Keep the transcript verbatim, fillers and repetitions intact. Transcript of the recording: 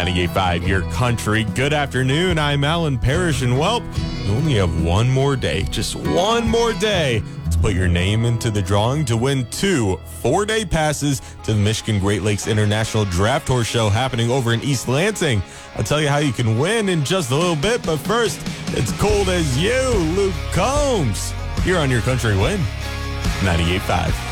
ninety-eight point five, your country. Good afternoon. I'm Alan Parrish, and well, you only have one more day, just one more day to put your name into the drawing to win two four-day passes to the Michigan Great Lakes International Draft Horse Show happening over in East Lansing. I'll tell you how you can win in just a little bit, but first, it's cold as you, Luke Combs. You're on your country win, ninety-eight point five.